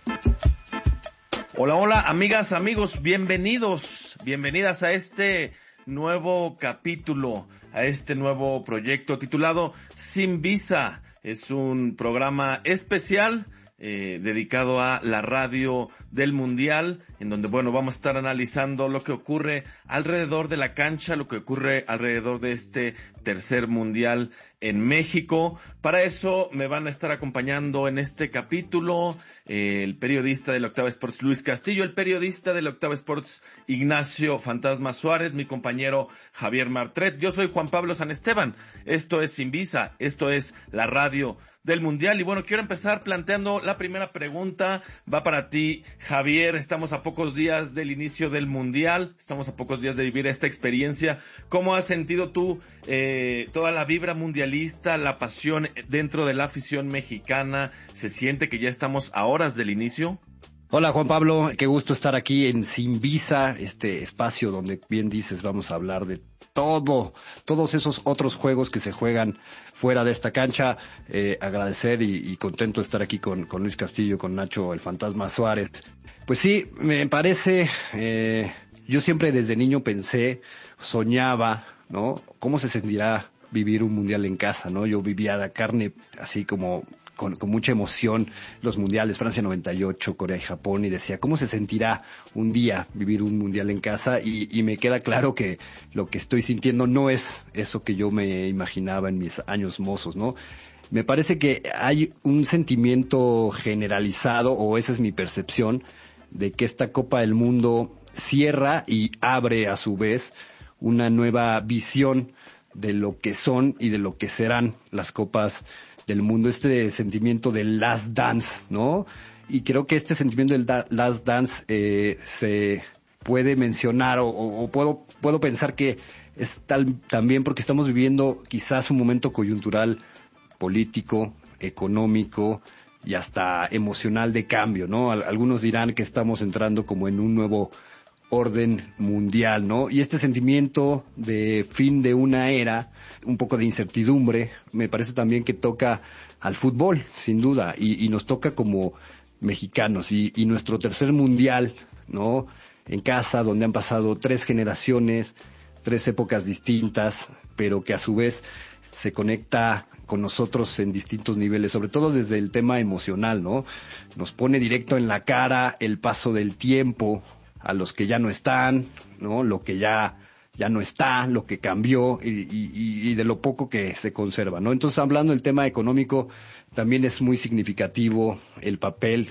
Hola, hola, amigas, amigos, bienvenidas a este nuevo capítulo, a este nuevo proyecto titulado Sin Visa. Es un programa especial dedicado a la radio del Mundial, en donde, vamos a estar analizando lo que ocurre alrededor de la cancha, lo que ocurre alrededor de este tercer Mundial en México. Para eso me van a estar acompañando en este capítulo el periodista de la Octava Sports Luis Castillo, el periodista de la Octava Sports Ignacio Fantasma Suárez, mi compañero Javier Martret. Yo soy Juan Pablo San Esteban. Esto es Sin Visa, esto es la radio del Mundial. Y quiero empezar planteando la primera pregunta. Va para ti, Javier. Estamos a pocos días del inicio del Mundial, estamos a pocos días de vivir esta experiencia. ¿Cómo has sentido tú toda la vibra mundialista, la pasión dentro de la afición mexicana? ¿Se siente que ya estamos a horas del inicio? Hola Juan Pablo, qué gusto estar aquí en Sin Visa, este espacio donde bien dices vamos a hablar de todos esos otros juegos que se juegan fuera de esta cancha. Agradecer y contento de estar aquí con Luis Castillo, con Nacho el Fantasma Suárez. Pues sí, me parece, yo siempre desde niño soñaba, ¿no? ¿Cómo se sentirá vivir un mundial en casa, no? Yo vivía de carne así como con mucha emoción los mundiales, Francia 98, Corea y Japón, y decía, ¿cómo se sentirá un día vivir un mundial en casa? Y me queda claro que lo que estoy sintiendo no es eso que yo me imaginaba en mis años mozos, ¿no? Me parece que hay un sentimiento generalizado, o esa es mi percepción, de que esta Copa del Mundo cierra y abre a su vez una nueva visión de lo que son y de lo que serán las copas del mundo, este sentimiento del Last Dance, ¿no? Y creo que este sentimiento del Last Dance se puede mencionar o puedo pensar que es también porque estamos viviendo quizás un momento coyuntural político, económico y hasta emocional de cambio, ¿no? Algunos dirán que estamos entrando como en un nuevo orden mundial, ¿no? Y este sentimiento de fin de una era, un poco de incertidumbre, me parece también que toca al fútbol, sin duda, y nos toca como mexicanos, y nuestro tercer mundial, ¿no? En casa, donde han pasado 3 generaciones, 3 épocas distintas, pero que a su vez se conecta con nosotros en distintos niveles, sobre todo desde el tema emocional, ¿no? Nos pone directo en la cara el paso del tiempo, a los que ya no están, ¿no? Lo que ya no está, lo que cambió y de lo poco que se conserva, ¿no? Entonces, hablando del tema económico, también es muy significativo el papel,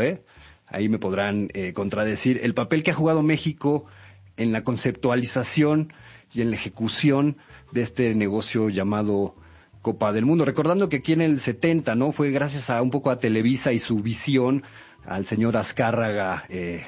ahí me podrán contradecir, el papel que ha jugado México en la conceptualización y en la ejecución de este negocio llamado Copa del Mundo. Recordando que aquí en el 70, ¿no? Fue gracias a un poco a Televisa y su visión, al señor Azcárraga,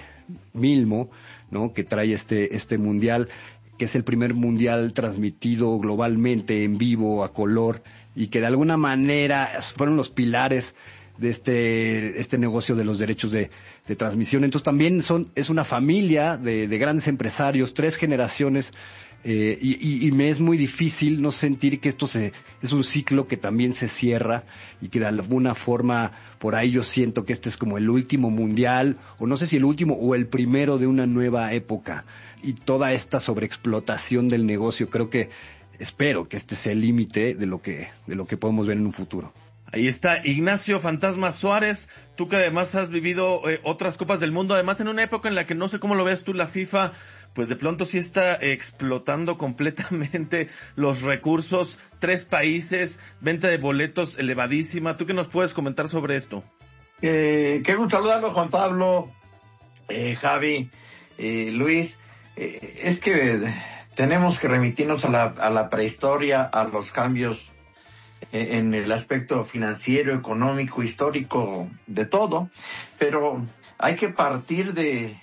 Milmo, ¿no? Que trae este mundial, que es el primer mundial transmitido globalmente en vivo, a color, y que de alguna manera fueron los pilares de este negocio de los derechos de transmisión. Entonces también es una familia de grandes empresarios, 3 generaciones, y me es muy difícil no sentir que esto es un ciclo que también se cierra y que de alguna forma por ahí yo siento que este es como el último mundial, o no sé si el último o el primero de una nueva época, y toda esta sobreexplotación del negocio, espero que este sea el límite de lo que podemos ver en un futuro. Ahí está Ignacio Fantasma Suárez, tú que además has vivido otras Copas del Mundo, además en una época en la que no sé cómo lo ves tú, la FIFA pues de pronto sí está explotando completamente los recursos, 3 países, venta de boletos elevadísima. ¿Tú qué nos puedes comentar sobre esto? Qué gusto saludarlo, Juan Pablo, Javi, Luis. Es que tenemos que remitirnos a la prehistoria, a los cambios en el aspecto financiero, económico, histórico, de todo, pero hay que partir de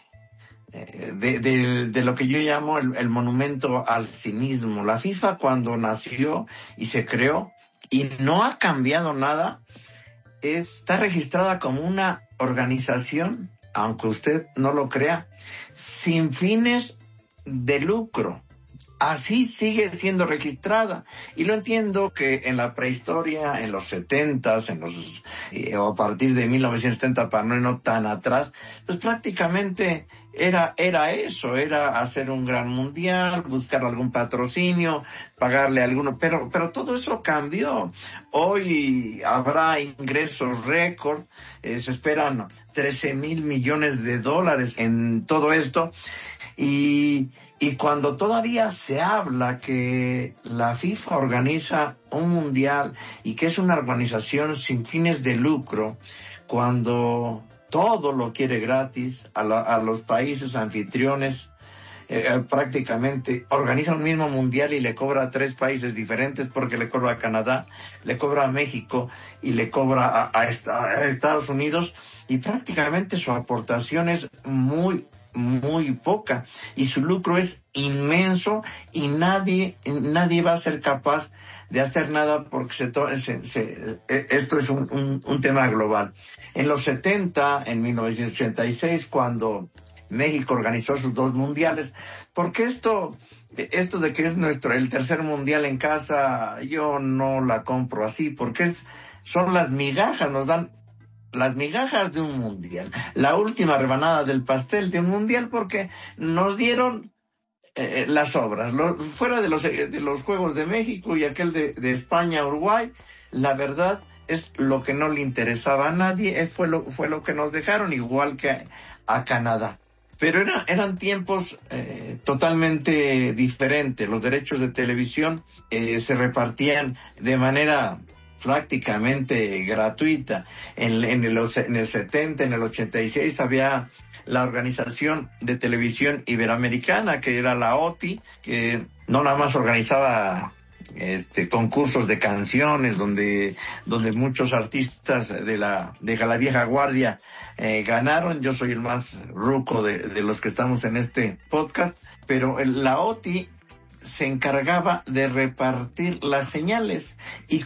lo que yo llamo el monumento al cinismo. La FIFA, cuando nació y se creó y no ha cambiado nada, está registrada como una organización, aunque usted no lo crea, sin fines de lucro. así sigue siendo registrada. Y lo entiendo que en la prehistoria, en los 70s, o a partir de 1970 para no irnos tan atrás, pues prácticamente era eso, era hacer un gran mundial, buscar algún patrocinio, pagarle a alguno, pero todo eso cambió. Hoy habrá ingresos récord, se esperan 13,000 millones de dólares en todo esto. Y cuando todavía se habla que la FIFA organiza un mundial y que es una organización sin fines de lucro, cuando todo lo quiere gratis a los países anfitriones, prácticamente organiza un mismo mundial y le cobra a 3 países diferentes, porque le cobra a Canadá, le cobra a México y le cobra a Estados Unidos, y prácticamente su aportación es muy poca y su lucro es inmenso, y nadie va a ser capaz de hacer nada porque esto es un tema global. En los 70, en 1986, cuando México organizó sus 2 mundiales, porque esto de que es el tercer mundial en casa, yo no la compro así, porque son las migajas, nos dan las migajas de un mundial, la última rebanada del pastel de un mundial, porque nos dieron las obras, fuera de los Juegos de México y aquel de España, Uruguay, la verdad es lo que no le interesaba a nadie, fue lo que nos dejaron, igual que a Canadá. Pero eran tiempos totalmente diferentes. Los derechos de televisión se repartían de manera prácticamente gratuita. En el 70, en el 86 había la Organización de Televisión Iberoamericana, que era la OTI, que no nada más organizaba concursos de canciones donde muchos artistas de la vieja guardia ganaron. Yo soy el más ruco de los que estamos en este podcast, pero la OTI se encargaba de repartir las señales, y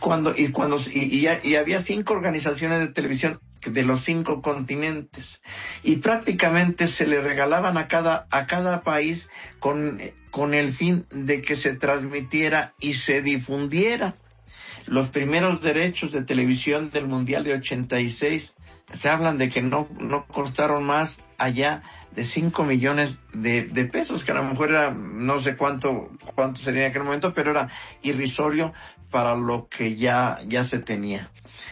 había 5 organizaciones de televisión de los 5 continentes, y prácticamente se le regalaban a cada país con el fin de que se transmitiera y se difundiera. Los primeros derechos de televisión del Mundial de 86 se hablan de que no costaron más allá de 5 millones de pesos, que a lo mejor era, no sé cuánto sería en aquel momento, pero era irrisorio para lo que ya se tenía.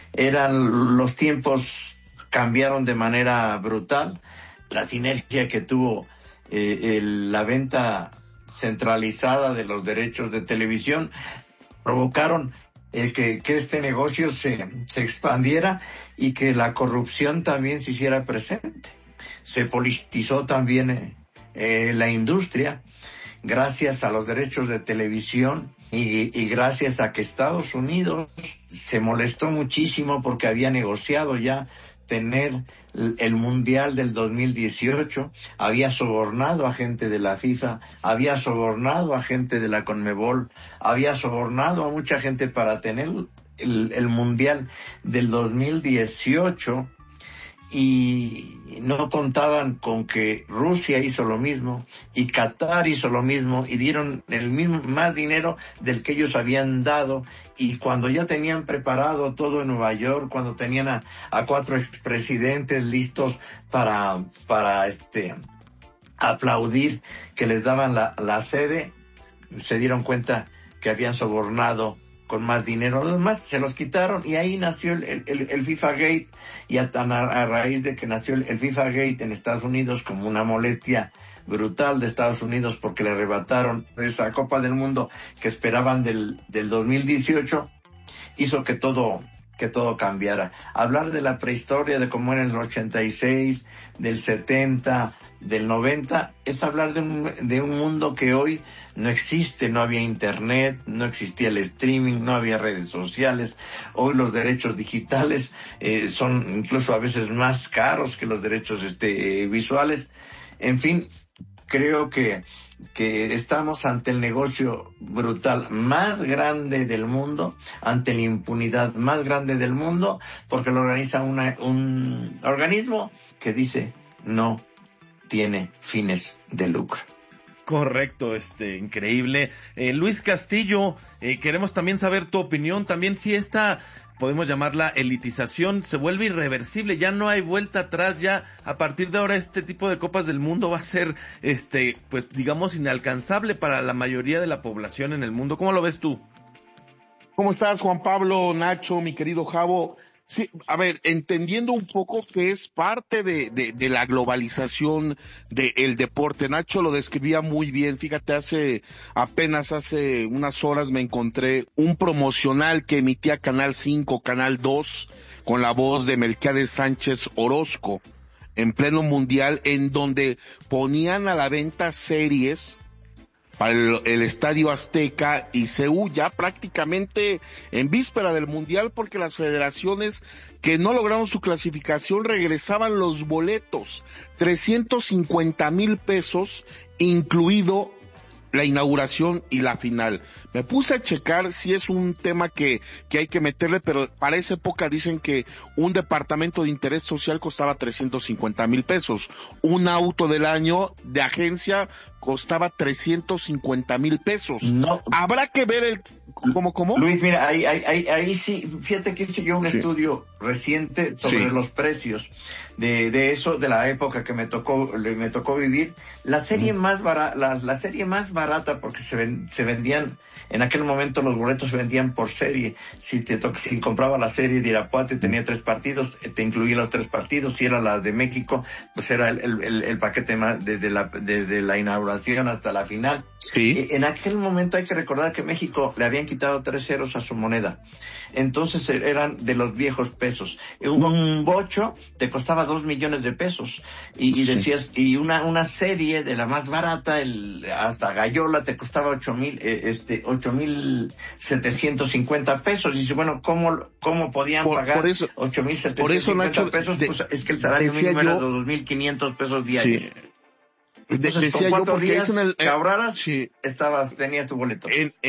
Los tiempos cambiaron de manera brutal. La sinergia que tuvo la venta centralizada de los derechos de televisión provocaron que este negocio se expandiera y que la corrupción también se hiciera presente. Se politizó también la industria gracias a los derechos de televisión y gracias a que Estados Unidos se molestó muchísimo porque había negociado ya tener el Mundial del 2018, había sobornado a gente de la FIFA, había sobornado a gente de la CONMEBOL, había sobornado a mucha gente para tener el Mundial del 2018, y no contaban con que Rusia hizo lo mismo y Qatar hizo lo mismo, y dieron más dinero del que ellos habían dado. Y cuando ya tenían preparado todo en Nueva York, cuando tenían a 4 expresidentes listos para aplaudir que les daban la sede, se dieron cuenta que habían sobornado con más dinero. Los más se los quitaron, y ahí nació el FIFA Gate, y hasta a raíz de que nació el FIFA Gate en Estados Unidos, como una molestia brutal de Estados Unidos porque le arrebataron esa Copa del Mundo que esperaban del 2018, hizo que todo cambiara. Hablar de la prehistoria, de cómo era en el 86, del 70, del 90, es hablar de un mundo que hoy no existe. No había internet, no existía el streaming, no había redes sociales. Hoy los derechos digitales son incluso a veces más caros que los derechos visuales. En fin, creo que estamos ante el negocio brutal más grande del mundo, ante la impunidad más grande del mundo, porque lo organiza un organismo que dice no tiene fines de lucro. Correcto, increíble. Luis Castillo, queremos también saber tu opinión, también si esta, podemos llamarla elitización, se vuelve irreversible, ya no hay vuelta atrás, ya a partir de ahora este tipo de Copas del Mundo va a ser, pues digamos, inalcanzable para la mayoría de la población en el mundo. ¿Cómo lo ves tú? ¿Cómo estás, Juan Pablo, Nacho, mi querido Javo? Sí, a ver, entendiendo un poco que es parte de la globalización del deporte. Nacho lo describía muy bien. Fíjate, apenas hace unas horas me encontré un promocional que emitía Canal 5, Canal 2, con la voz de Melquiades Sánchez Orozco, en pleno mundial, en donde ponían a la venta series para el Estadio Azteca y CU ya prácticamente en víspera del Mundial, porque las federaciones que no lograron su clasificación regresaban los boletos, 350,000 pesos, incluido la inauguración y la final. Me puse a checar si es un tema que hay que meterle, pero para esa época dicen que un departamento de interés social costaba 350,000 pesos. Un auto del año de agencia costaba 350,000 pesos. No. Habrá que ver ¿Cómo? Luis, mira, ahí sí, fíjate que hice yo un estudio reciente sobre los precios de eso, de la época que me tocó vivir. La serie más barata, la serie más barata, porque se vendían, en aquel momento los boletos se vendían por serie. Si compraba la serie de Irapuato y tenía 3 partidos, te incluía los 3 partidos. Si era la de México, pues era el paquete más, desde la inauguración hasta la final. Sí. En aquel momento hay que recordar que México le habían quitado 3 ceros a su moneda. Entonces eran de los viejos pesos. Un bocho te costaba 2 millones de pesos. Y decías, y una serie de la más barata, hasta Gallola, te costaba 8,750 pesos. Y dice, bueno, ¿cómo podían pagar 8,750 pesos? Pues es que el salario mínimo era de 2,500 pesos diarios. Sí. Entonces, decía con 4 días que ahorraras, tenías tu boleto.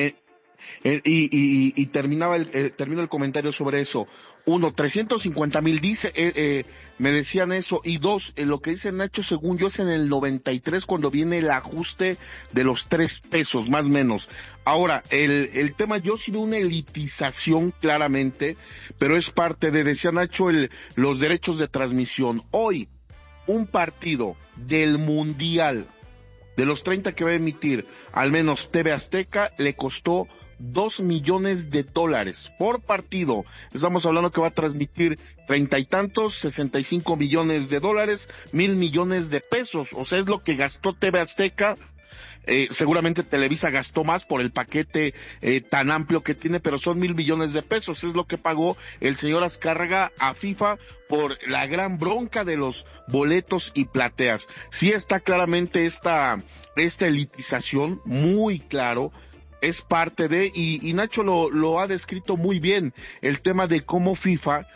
Y termino el comentario sobre eso. 1, 350,000 me decían eso, y 2, lo que dice Nacho, según yo, es en el 93 cuando viene el ajuste de los 3 pesos, más o menos. Ahora, el tema, yo sí veo una elitización claramente, pero es parte decía Nacho, los derechos de transmisión. Hoy, un partido del Mundial, de los 30 que va a emitir, al menos TV Azteca, le costó $2 millones por partido. Estamos hablando que va a transmitir 30 y tantos, 65 millones de dólares, 1,000 millones de pesos. O sea, es lo que gastó TV Azteca. Seguramente Televisa gastó más por el paquete tan amplio que tiene, pero son 1,000 millones de pesos. Es lo que pagó el señor Azcárraga a FIFA por la gran bronca de los boletos y plateas. Sí está claramente esta elitización, muy claro. Es parte y Nacho lo ha descrito muy bien, el tema de cómo FIFA,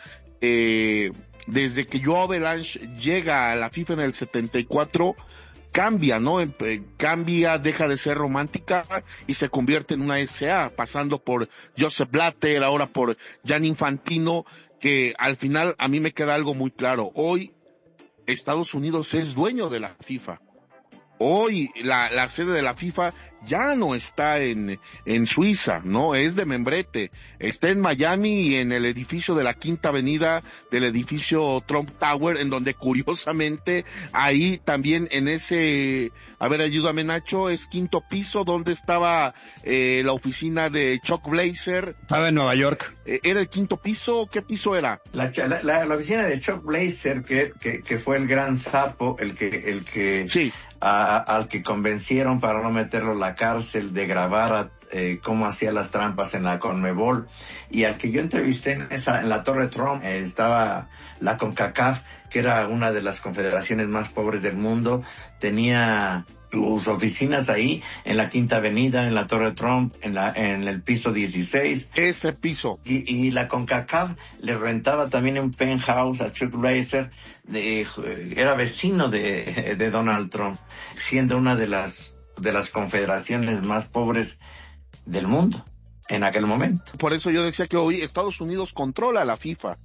desde que Joao Avalanche llega a la FIFA en el 74, cambia, ¿no? Cambia, deja de ser romántica y se convierte en una SA, pasando por Joseph Blatter, ahora por Gianni Infantino, que al final a mí me queda algo muy claro. Hoy Estados Unidos es dueño de la FIFA. Hoy la sede de la FIFA ya no está en Suiza, ¿no? Es de membrete. Está en Miami y en el edificio de la Quinta Avenida del edificio Trump Tower, en donde curiosamente ahí también en ese, a ver, ayúdame Nacho, es 5º piso donde estaba la oficina de Chuck Blazer. Estaba en Nueva York. ¿Era el 5º piso? ¿Qué piso era? La oficina de Chuck Blazer, que fue el gran sapo, el que sí. Al que convencieron para no meterlo en la cárcel, de grabar cómo hacía las trampas en la Conmebol, y al que yo entrevisté en la Torre Trump, estaba la CONCACAF, que era una de las confederaciones más pobres del mundo, tenía sus oficinas ahí, en la Quinta Avenida, en la Torre Trump, en el piso 16. Ese piso. Y la CONCACAF le rentaba también un penthouse a Chuck Blazer, era vecino de Donald Trump, siendo una de las confederaciones más pobres del mundo en aquel momento. Por eso yo decía que hoy Estados Unidos controla la FIFA.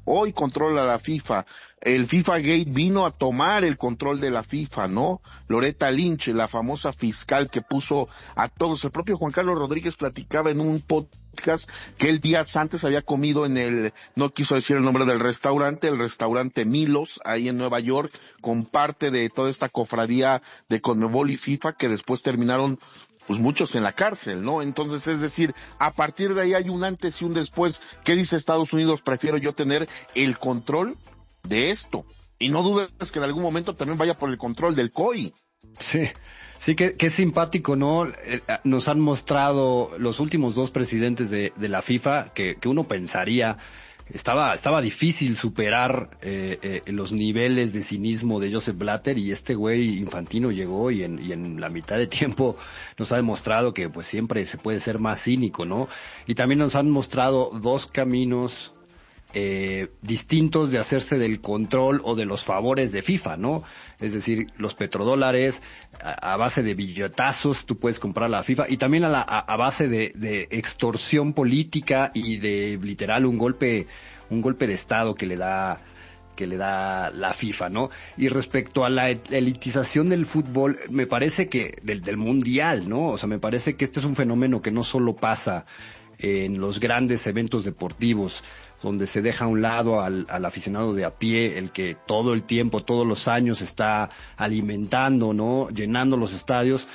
hoy controla la FIFA. El FIFA Gate vino a tomar el control de la FIFA, ¿no? Loretta Lynch, la famosa fiscal que puso a todos. El propio Juan Carlos Rodríguez platicaba en un podcast que él días antes había comido no quiso decir el nombre del restaurante, el restaurante Milos, ahí en Nueva York, con parte de toda esta cofradía de CONMEBOL y FIFA, que después terminaron pues muchos en la cárcel, ¿no? Entonces, es decir, a partir de ahí hay un antes y un después. ¿Qué dice Estados Unidos? Prefiero yo tener el control de esto. Y no dudes que en algún momento también vaya por el control del COI. Sí, que simpático, ¿no? Nos han mostrado los últimos dos presidentes de la FIFA que uno pensaría estaba difícil superar los niveles de cinismo de Joseph Blatter, y este güey Infantino llegó y en la mitad de tiempo nos ha demostrado que pues siempre se puede ser más cínico, ¿no? Y también nos han mostrado dos caminos distintos de hacerse del control o de los favores de FIFA, ¿no? Es decir, los petrodólares, a base de billetazos tú puedes comprar la FIFA, y también a base de extorsión política y de literal un golpe de estado que le da la FIFA, ¿no? Y respecto a la elitización del fútbol, me parece que del mundial, ¿no? O sea, me parece que este es un fenómeno que no solo pasa en los grandes eventos deportivos, donde se deja a un lado al aficionado de a pie, el que todo el tiempo, todos los años está alimentando, ¿no? Llenando los estadios,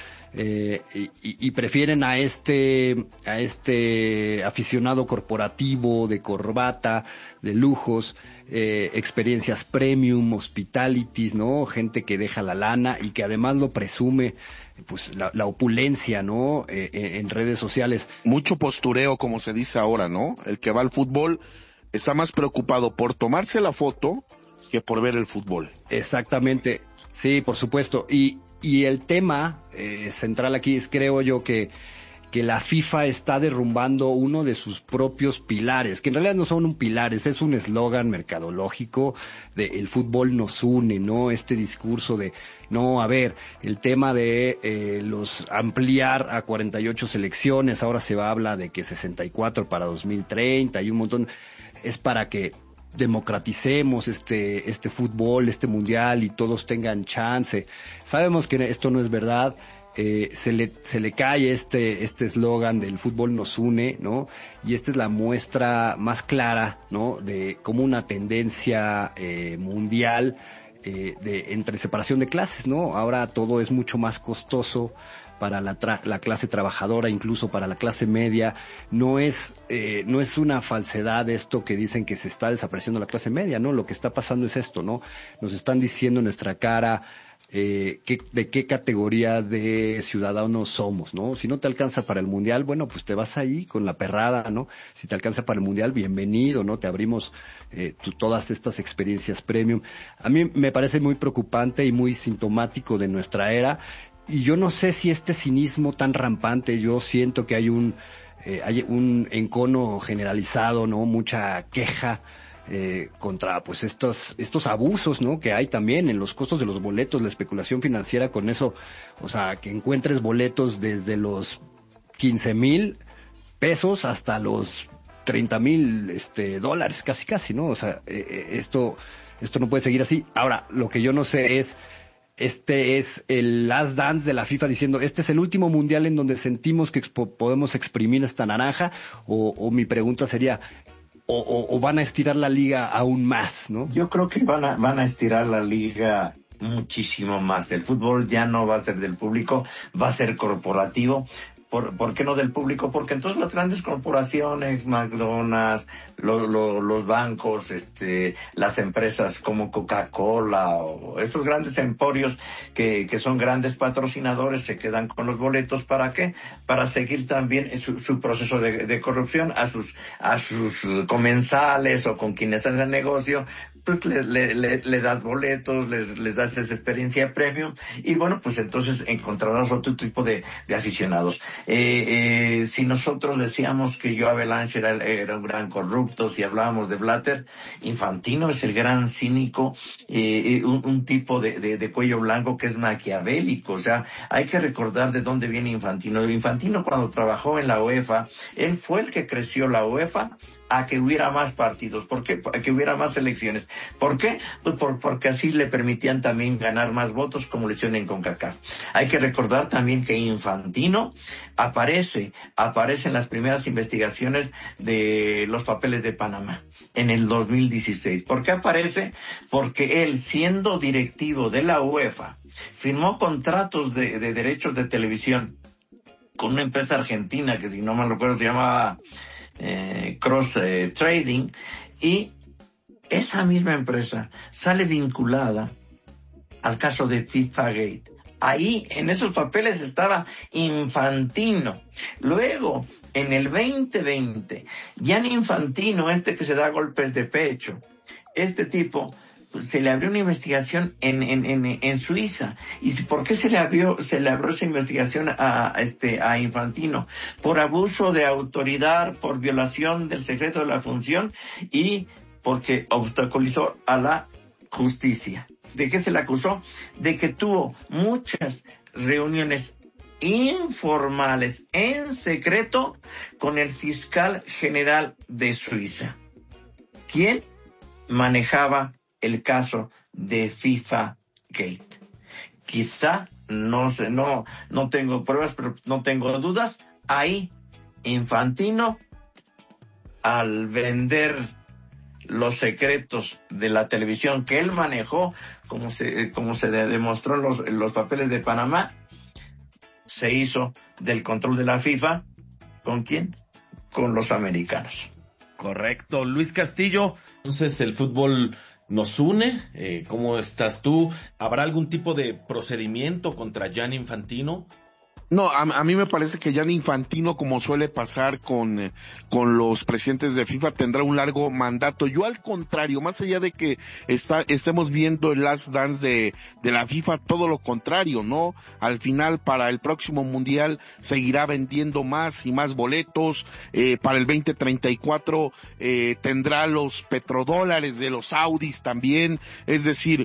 y prefieren a este aficionado corporativo de corbata, de lujos, experiencias premium, hospitalities, ¿no? Gente que deja la lana y que además lo presume, pues la opulencia, ¿no? En redes sociales. Mucho postureo, como se dice ahora, ¿no? El que va al fútbol está más preocupado por tomarse la foto que por ver el fútbol. Exactamente, sí, por supuesto. Y el tema central aquí es, creo yo, que la FIFA está derrumbando uno de sus propios pilares, que en realidad no son pilares, es un eslogan mercadológico de el fútbol nos une, ¿no? Este discurso de, no, a ver, el tema de ampliar a 48 selecciones, ahora se habla de que 64 para 2030 y un montón, es para que democraticemos este fútbol, este mundial, y todos tengan chance. Sabemos que esto no es verdad. Se le cae este eslogan del fútbol nos une, ¿no? Y esta es la muestra más clara, ¿no? De cómo una tendencia mundial entre separación de clases, ¿no? Ahora todo es mucho más costoso para la clase trabajadora, incluso para la clase media. No es una falsedad esto que dicen que se está desapareciendo la clase media, ¿no? Lo que está pasando es esto, ¿no? Nos están diciendo en nuestra cara de qué categoría de ciudadanos somos, ¿no? Si no te alcanza para el mundial, bueno, pues te vas ahí con la perrada, ¿no? Si te alcanza para el mundial, bienvenido, ¿no? Te abrimos todas estas experiencias premium. A mí me parece muy preocupante y muy sintomático de nuestra era. Y yo no sé si este cinismo tan rampante, yo siento que hay un encono generalizado, ¿no? Mucha queja contra pues estos abusos, ¿no? Que hay también en los costos de los boletos, la especulación financiera con eso. O sea, que encuentres boletos desde los 15,000 pesos hasta los 30,000 dólares, casi, ¿no? O sea, esto no puede seguir así. Ahora, lo que yo no sé es, este es el last dance de la FIFA diciendo, este es el último mundial en donde sentimos que podemos exprimir esta naranja, o mi pregunta sería, o van a estirar la liga aún más, ¿no? Yo creo que van a estirar la liga muchísimo más. El fútbol ya no va a ser del público, va a ser corporativo. ¿Por qué no del público? Porque entonces las grandes corporaciones, McDonald's, los bancos, las empresas como Coca-Cola o esos grandes emporios que son grandes patrocinadores se quedan con los boletos. ¿Para qué? Para seguir también su proceso de corrupción a sus comensales o con quienes hacen el negocio. Pues le das boletos, les das esa experiencia premium, y bueno, pues entonces encontrarás otro tipo de aficionados. Si nosotros decíamos que Joe Avalanche era un gran corrupto, si hablábamos de Blatter, Infantino es el gran cínico, un tipo de cuello blanco que es maquiavélico. O sea, hay que recordar de dónde viene Infantino. Infantino, cuando trabajó en la UEFA, él fue el que creció la UEFA a que hubiera más partidos. ¿Por qué? A que hubiera más elecciones. ¿Por qué? Pues porque así le permitían también ganar más votos, como lo hicieron en CONCACAF. Hay que recordar también que Infantino aparece en las primeras investigaciones de los papeles de Panamá en el 2016. ¿Por qué aparece? Porque él, siendo directivo de la UEFA, firmó contratos de derechos de televisión con una empresa argentina que, si no mal recuerdo, se llamaba Cross Trading, y esa misma empresa sale vinculada al caso de FIFA Gate. Ahí, en esos papeles, estaba Infantino. Luego, en el 2020, Gianni Infantino, que se da golpes de pecho, este tipo, se le abrió una investigación en Suiza. ¿Y por qué se le abrió esa investigación a Infantino? Por abuso de autoridad, por violación del secreto de la función y porque obstaculizó a la justicia. ¿De qué se le acusó? De que tuvo muchas reuniones informales en secreto con el fiscal general de Suiza, quien manejaba el caso de FIFA Gate. Quizá, no sé, no tengo pruebas, pero no tengo dudas, ahí Infantino, al vender los secretos de la televisión que él manejó, como se demostró en los papeles de Panamá, se hizo del control de la FIFA. ¿Con quién? Con los americanos. Correcto. Luis Castillo, entonces el fútbol nos une. ¿Cómo estás tú? ¿Habrá algún tipo de procedimiento contra Gianni Infantino? No, a mí me parece que Gianni Infantino, como suele pasar con los presidentes de FIFA, tendrá un largo mandato. Yo, al contrario, más allá de que estemos viendo el Last Dance de la FIFA, todo lo contrario, ¿no? Al final, para el próximo Mundial, seguirá vendiendo más y más boletos. Para el 2034, tendrá los petrodólares de los Saudis también. Es decir,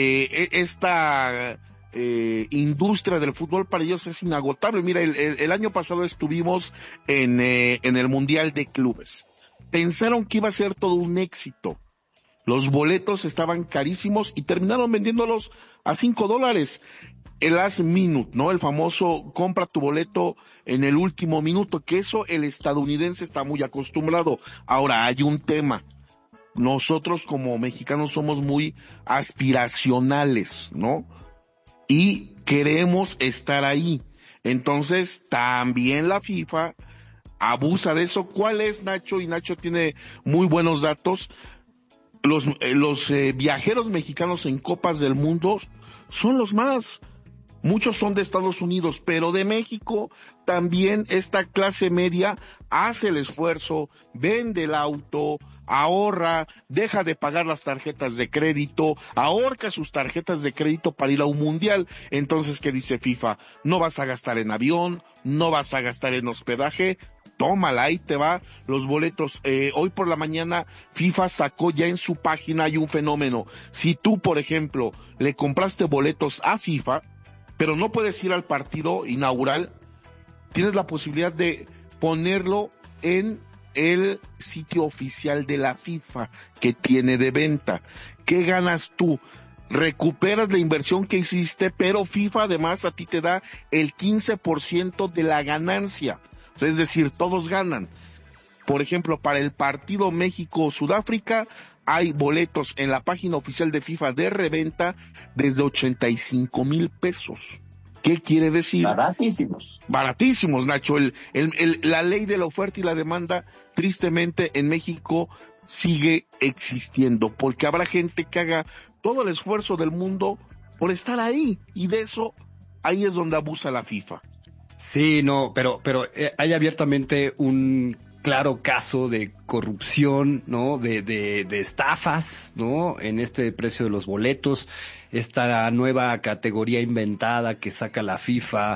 esta industria del fútbol para ellos es inagotable. Mira, el año pasado estuvimos en el Mundial de Clubes. Pensaron que iba a ser todo un éxito. Los boletos estaban carísimos y terminaron vendiéndolos a $5. El last minute, ¿no? El famoso compra tu boleto en el último minuto, que eso el estadounidense está muy acostumbrado. Ahora, hay un tema. Nosotros como mexicanos somos muy aspiracionales, ¿no? Y queremos estar ahí. Entonces, también la FIFA abusa de eso. ¿Cuál es, Nacho? Y Nacho tiene muy buenos datos. Los viajeros mexicanos en Copas del Mundo son los más. Muchos son de Estados Unidos, pero de México también esta clase media hace el esfuerzo, vende el auto, ahorra, deja de pagar las tarjetas de crédito, ahorca sus tarjetas de crédito para ir a un mundial. Entonces, ¿qué dice FIFA? No vas a gastar en avión, no vas a gastar en hospedaje, tómala, ahí te va los boletos. Hoy por la mañana FIFA sacó ya en su página, hay un fenómeno. Si tú, por ejemplo, le compraste boletos a FIFA, pero no puedes ir al partido inaugural, tienes la posibilidad de ponerlo en el sitio oficial de la FIFA que tiene de venta. ¿Qué ganas tú? Recuperas la inversión que hiciste, pero FIFA además a ti te da el 15% de la ganancia. Es decir, todos ganan. Por ejemplo, para el partido México-Sudáfrica, hay boletos en la página oficial de FIFA de reventa desde 85,000 pesos. ¿Qué quiere decir? Baratísimos. Baratísimos, Nacho. La ley de la oferta y la demanda, tristemente, en México sigue existiendo, porque habrá gente que haga todo el esfuerzo del mundo por estar ahí, y de eso, ahí es donde abusa la FIFA. Sí, no, pero hay abiertamente un claro caso de corrupción, ¿no? De estafas, ¿no? En este precio de los boletos, esta nueva categoría inventada que saca la FIFA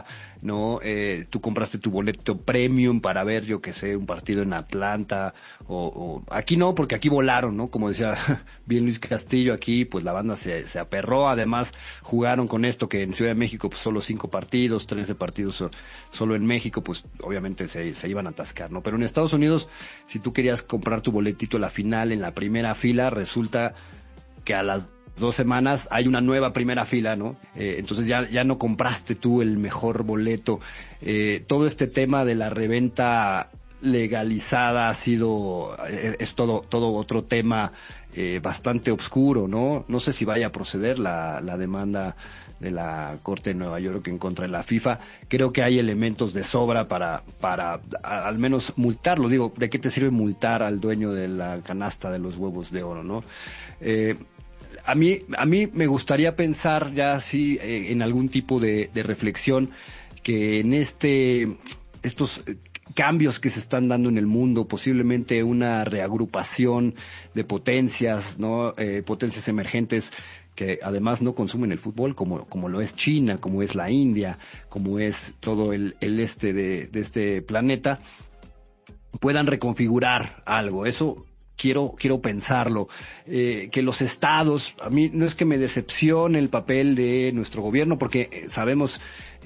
¿no? Tú compraste tu boleto premium para ver, yo que sé, un partido en Atlanta, o aquí no, porque aquí volaron, ¿no? Como decía bien Luis Castillo, aquí pues la banda se aperró, además jugaron con esto que en Ciudad de México pues solo 5 partidos, 13 partidos solo en México, pues obviamente se iban a atascar, ¿no? Pero en Estados Unidos, si tú querías comprar tu boletito a la final en la primera fila, resulta que a las 2 semanas hay una nueva primera fila, ¿no? Entonces ya no compraste tú el mejor boleto. Todo este tema de la reventa legalizada es todo otro tema bastante oscuro, ¿no? No sé si vaya a proceder la demanda de la Corte de Nueva York en contra de la FIFA. Creo que hay elementos de sobra para al menos multarlo. Digo, ¿de qué te sirve multar al dueño de la canasta de los huevos de oro, no? A mí me gustaría pensar ya así en algún tipo de reflexión que en estos cambios que se están dando en el mundo, posiblemente una reagrupación de potencias, ¿no? Potencias emergentes que además no consumen el fútbol como lo es China, como es la India, como es todo el este de este planeta, puedan reconfigurar algo. Eso quiero pensarlo, que los estados, a mí no es que me decepcione el papel de nuestro gobierno, porque sabemos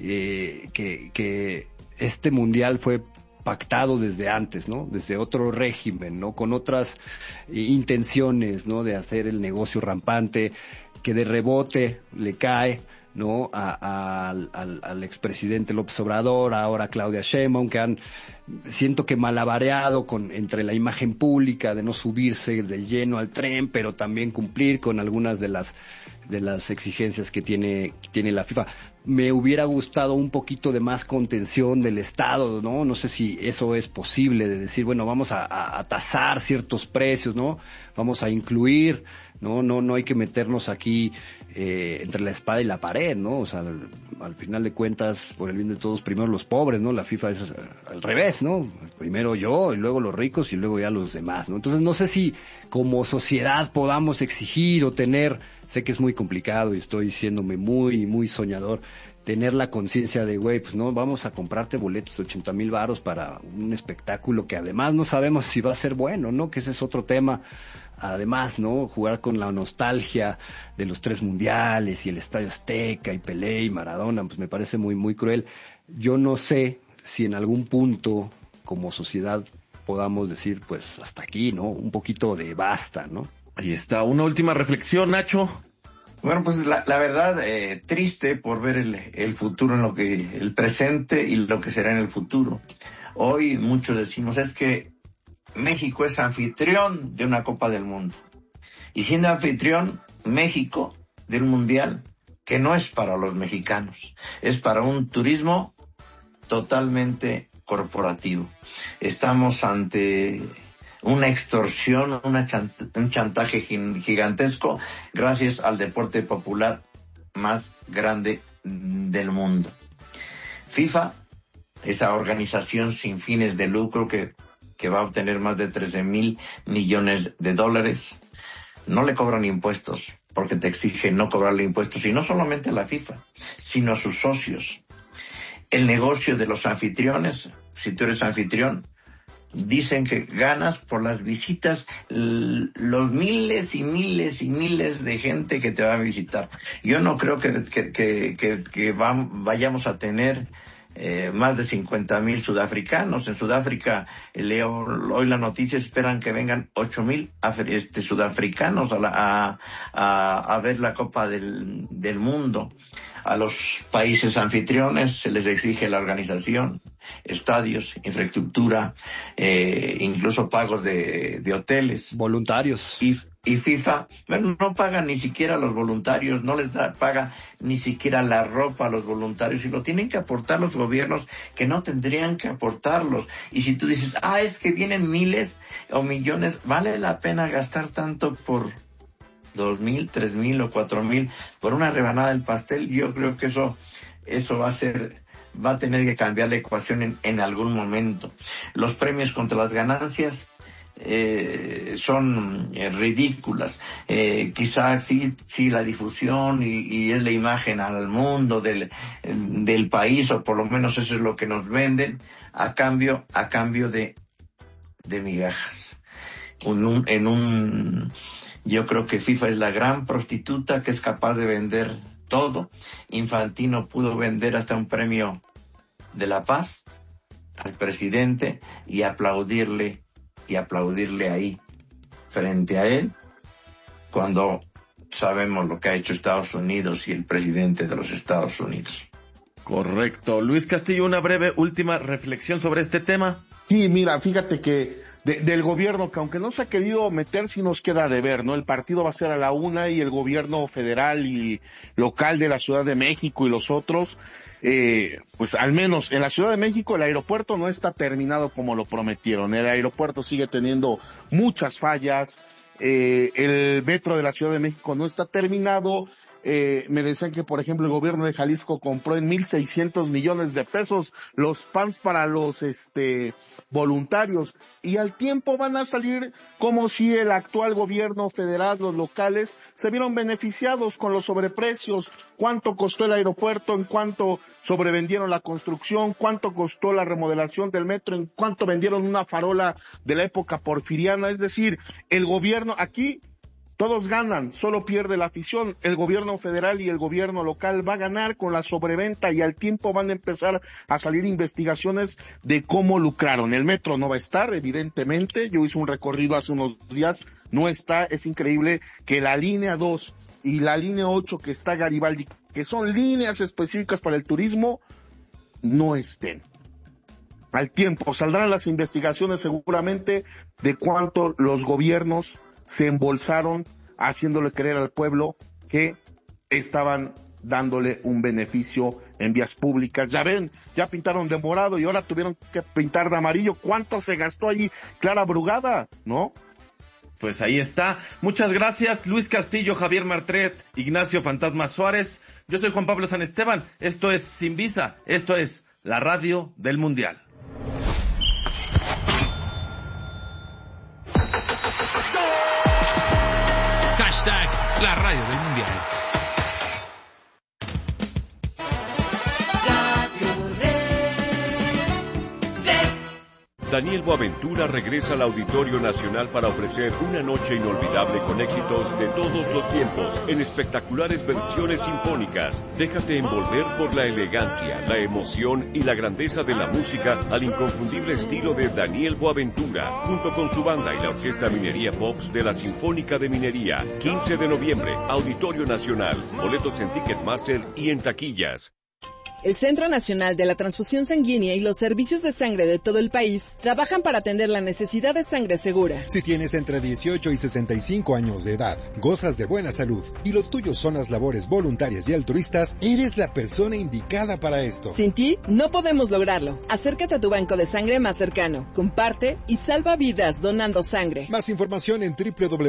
que este mundial fue pactado desde antes, ¿no? Desde otro régimen, ¿no? Con otras intenciones, ¿no? De hacer el negocio rampante, que de rebote le cae, ¿no? Al expresidente López Obrador, ahora Claudia Sheinbaum, que siento que malabareado entre la imagen pública de no subirse de lleno al tren, pero también cumplir con algunas de las exigencias que tiene la FIFA. Me hubiera gustado un poquito de más contención del Estado, ¿no? No sé si eso es posible, de decir, bueno, vamos a tasar ciertos precios, ¿no? Vamos a incluir, no hay que meternos aquí entre la espada y la pared, ¿no? O sea, al final de cuentas, por el bien de todos, primero los pobres, ¿no? La FIFA es al revés, ¿no? Primero yo, y luego los ricos, y luego ya los demás, ¿no? Entonces no sé si como sociedad podamos exigir o tener, sé que es muy complicado y estoy siéndome muy, muy soñador, tener la conciencia de, güey, pues no, vamos a comprarte boletos de 80,000 varos para un espectáculo que además no sabemos si va a ser bueno, ¿no? Que ese es otro tema. Además, ¿no? Jugar con la nostalgia de los 3 mundiales y el Estadio Azteca y Pelé y Maradona, pues me parece muy, muy cruel. Yo no sé si en algún punto como sociedad podamos decir, pues hasta aquí, ¿no? Un poquito de basta, ¿no? Ahí está, una última reflexión, Nacho. Bueno, pues la verdad, triste por ver el futuro el presente y lo que será en el futuro. Hoy muchos decimos, es que México es anfitrión de una Copa del Mundo. Y siendo anfitrión, México, de un mundial que no es para los mexicanos, es para un turismo totalmente corporativo. Estamos ante una extorsión, un chantaje gigantesco gracias al deporte popular más grande del mundo. FIFA, esa organización sin fines de lucro que va a obtener más de 13,000 millones de dólares, no le cobran impuestos, porque te exige no cobrarle impuestos, y no solamente a la FIFA, sino a sus socios. El negocio de los anfitriones, si tú eres anfitrión, dicen que ganas por las visitas, los miles y miles y miles de gente que te va a visitar. Yo no creo que vayamos a tener más de 50,000 sudafricanos. En Sudáfrica, leo hoy la noticia, esperan que vengan 8,000 sudafricanos a ver la Copa del Mundo. A los países anfitriones se les exige la organización, estadios, infraestructura, incluso pagos de hoteles. Voluntarios. Y FIFA, bueno, no paga ni siquiera a los voluntarios, no les paga ni siquiera la ropa a los voluntarios, y lo tienen que aportar los gobiernos que no tendrían que aportarlos. Y si tú dices, es que vienen miles o millones, ¿vale la pena gastar tanto por 2,000, 3,000 o 4,000 por una rebanada del pastel? Yo creo que eso va a tener que cambiar la ecuación en algún momento. Los premios contra las ganancias, son ridículas. Quizás sí la difusión y es la imagen al mundo del país, o por lo menos eso es lo que nos venden, a cambio de migajas. Yo creo que FIFA es la gran prostituta que es capaz de vender todo. Infantino pudo vender hasta un premio de la paz al presidente y aplaudirle ahí frente a él, cuando sabemos lo que ha hecho Estados Unidos y el presidente de los Estados Unidos. Correcto. Luis Castillo, una breve última reflexión sobre este tema. Sí, mira, fíjate que del gobierno, que aunque no se ha querido meter, sí nos queda de ver, ¿no? El partido va a ser a la 1:00 y el gobierno federal y local de la Ciudad de México y los otros, pues al menos en la Ciudad de México el aeropuerto no está terminado como lo prometieron. El aeropuerto sigue teniendo muchas fallas, el metro de la Ciudad de México no está terminado. Me decían que, por ejemplo, el gobierno de Jalisco compró en 1,600 millones de pesos los PAMS para los voluntarios, y al tiempo van a salir como si el actual gobierno federal, los locales, se vieron beneficiados con los sobreprecios. ¿Cuánto costó el aeropuerto? ¿En cuánto sobrevendieron la construcción? ¿Cuánto costó la remodelación del metro? ¿En cuánto vendieron una farola de la época porfiriana? Es decir, el gobierno aquí, todos ganan, solo pierde la afición. El gobierno federal y el gobierno local va a ganar con la sobreventa, y al tiempo van a empezar a salir investigaciones de cómo lucraron. El metro no va a estar, evidentemente. Yo hice un recorrido hace unos días, no está. Es increíble que la línea 2 y la línea 8 que está Garibaldi, que son líneas específicas para el turismo, no estén. Al tiempo saldrán las investigaciones seguramente de cuánto los gobiernos se embolsaron haciéndole creer al pueblo que estaban dándole un beneficio en vías públicas. Ya ven, ya pintaron de morado y ahora tuvieron que pintar de amarillo. ¿Cuánto se gastó allí Clara Brugada, no? Pues ahí está. Muchas gracias, Luis Castillo, Javier Martret, Ignacio Fantasma Suárez. Yo soy Juan Pablo San Esteban. Esto es Sin Visa. Esto es la radio del Mundial. La radio del Mundial. Daniel Boaventura regresa al Auditorio Nacional para ofrecer una noche inolvidable con éxitos de todos los tiempos, en espectaculares versiones sinfónicas. Déjate envolver por la elegancia, la emoción y la grandeza de la música al inconfundible estilo de Daniel Boaventura, junto con su banda y la Orquesta Minería Pops de la Sinfónica de Minería. 15 de noviembre, Auditorio Nacional. Boletos en Ticketmaster y en taquillas. El Centro Nacional de la Transfusión Sanguínea y los servicios de sangre de todo el país trabajan para atender la necesidad de sangre segura. Si tienes entre 18 y 65 años de edad, gozas de buena salud y lo tuyo son las labores voluntarias y altruistas, eres la persona indicada para esto. Sin ti, no podemos lograrlo. Acércate a tu banco de sangre más cercano, comparte y salva vidas donando sangre. Más información en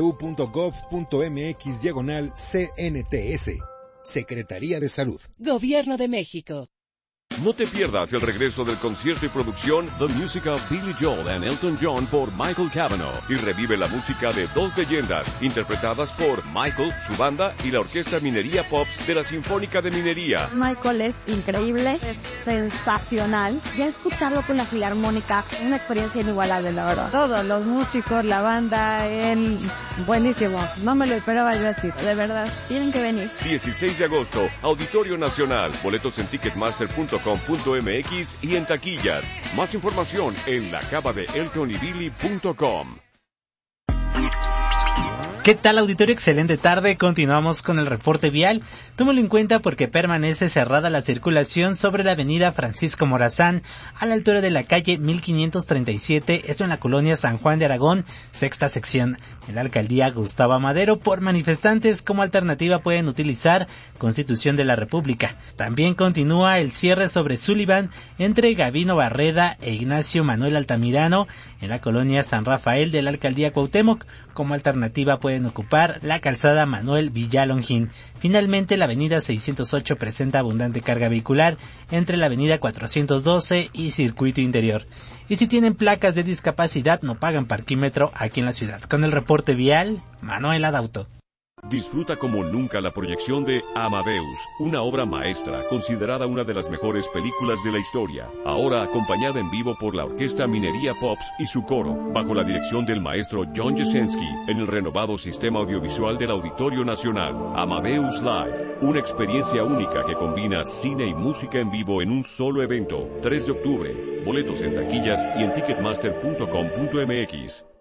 www.gov.mx/CNTS. Secretaría de Salud. Gobierno de México. No te pierdas el regreso del concierto y producción The Music of Billy Joel and Elton John por Michael Cavanaugh, y revive la música de dos leyendas interpretadas por Michael, su banda y la Orquesta Minería Pops de la Sinfónica de Minería. Michael es increíble, es sensacional. Ya escucharlo con la Filarmónica, una experiencia inigualable, la verdad. Todos los músicos, la banda, él, buenísimo. No me lo esperaba yo así, de verdad. Tienen que venir. 16 de agosto, Auditorio Nacional. Boletos en ticketmaster.com.mx y en taquillas. Más información en lacavadeeltonybilly.com. ¿Qué tal, auditorio? Excelente tarde. Continuamos con el reporte vial. Tómalo en cuenta porque permanece cerrada la circulación sobre la avenida Francisco Morazán a la altura de la calle 1537, esto en la colonia San Juan de Aragón, sexta sección. En la alcaldía Gustavo Madero, por manifestantes, como alternativa pueden utilizar Constitución de la República. También continúa el cierre sobre Sullivan entre Gavino Barreda e Ignacio Manuel Altamirano en la colonia San Rafael de la alcaldía Cuauhtémoc. Como alternativa pueden pueden ocupar la calzada Manuel Villalongín. Finalmente, la avenida 608 presenta abundante carga vehicular entre la avenida 412 y Circuito Interior. Y si tienen placas de discapacidad, no pagan parquímetro aquí en la ciudad. Con el reporte vial, Manuel Adauto. Disfruta como nunca la proyección de Amadeus, una obra maestra considerada una de las mejores películas de la historia, ahora acompañada en vivo por la Orquesta Minería Pops y su coro, bajo la dirección del maestro John Jasenski, en el renovado sistema audiovisual del Auditorio Nacional. Amadeus Live, una experiencia única que combina cine y música en vivo en un solo evento. 3 de octubre, boletos en taquillas y en ticketmaster.com.mx.